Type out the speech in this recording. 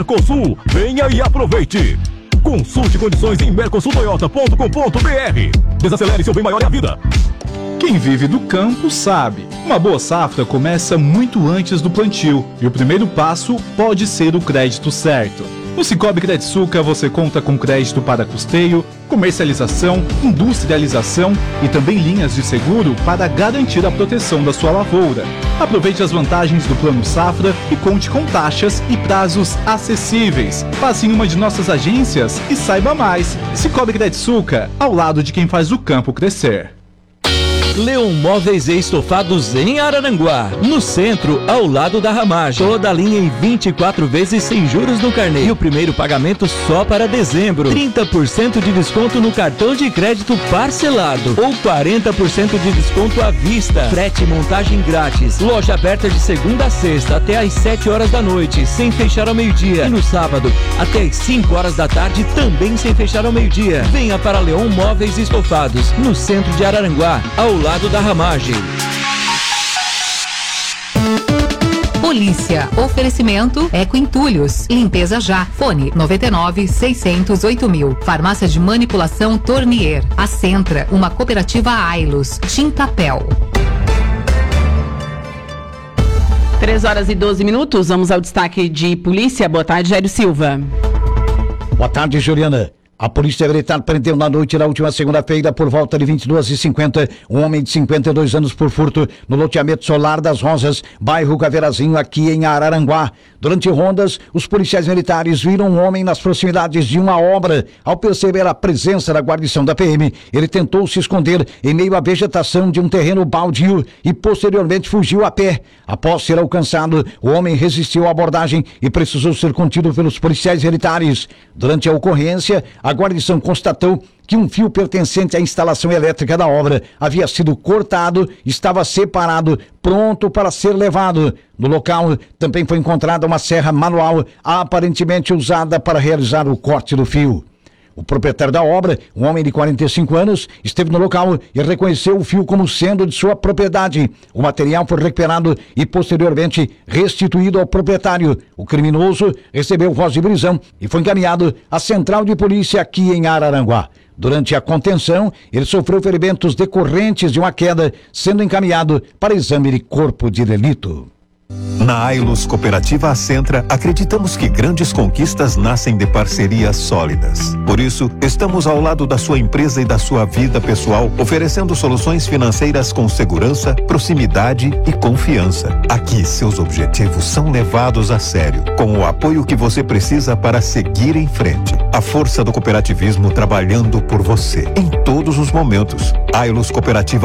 Mercosul, venha e aproveite. Consulte condições em mercosultoyota.com.br. Desacelere seu bem maior é a vida. Quem vive do campo sabe. Uma boa safra começa muito antes do plantio e o primeiro passo pode ser o crédito certo. No Cicobi Crediçuca você conta com crédito para custeio, comercialização, industrialização e também linhas de seguro para garantir a proteção da sua lavoura. Aproveite as vantagens do Plano Safra e conte com taxas e prazos acessíveis. Passe em uma de nossas agências e saiba mais. Cicobi Crediçuca, ao lado de quem faz o campo crescer. Leon Móveis e Estofados em Araranguá, no centro, ao lado da Ramagem. Toda a linha em 24 vezes sem juros no carnê. E o primeiro pagamento só para dezembro. 30% de desconto no cartão de crédito parcelado ou 40% de desconto à vista. Frete e montagem grátis. Loja aberta de segunda a sexta até às 7 horas da noite, sem fechar ao meio-dia. E no sábado, até às 5 horas da tarde, também sem fechar ao meio-dia. Venha para Leon Móveis e Estofados, no centro de Araranguá, ao lado da Ramagem. Polícia. Oferecimento Eco Entulhos. Limpeza já. Fone 99-608.000. Farmácia de manipulação Tornier. A Centra. Uma cooperativa Ailos. Tintapel. 3h12. Vamos ao destaque de polícia. Boa tarde, Jairo Silva. Boa tarde, Juliana. A Polícia Militar prendeu na noite da última segunda-feira, por volta de 22h50, um homem de 52 anos por furto no loteamento Solar das Rosas, bairro Caveirazinho, aqui em Araranguá. Durante rondas, os policiais militares viram um homem nas proximidades de uma obra. Ao perceber a presença da guarnição da PM, ele tentou se esconder em meio à vegetação de um terreno baldio e posteriormente fugiu a pé. Após ser alcançado, o homem resistiu à abordagem e precisou ser contido pelos policiais militares. Durante a ocorrência, a guarnição constatou que um fio pertencente à instalação elétrica da obra havia sido cortado, estava separado, pronto para ser levado. No local também foi encontrada uma serra manual, aparentemente usada para realizar o corte do fio. O proprietário da obra, um homem de 45 anos, esteve no local e reconheceu o fio como sendo de sua propriedade. O material foi recuperado e posteriormente restituído ao proprietário. O criminoso recebeu voz de prisão e foi encaminhado à central de polícia aqui em Araranguá. Durante a contenção, ele sofreu ferimentos decorrentes de uma queda, sendo encaminhado para exame de corpo de delito. Na Ailos Cooperativa Acentra, acreditamos que grandes conquistas nascem de parcerias sólidas. Por isso, estamos ao lado da sua empresa e da sua vida pessoal, oferecendo soluções financeiras com segurança, proximidade e confiança. Aqui, seus objetivos são levados a sério, com o apoio que você precisa para seguir em frente. A força do cooperativismo trabalhando por você, em todos os momentos. Ailos Cooperativa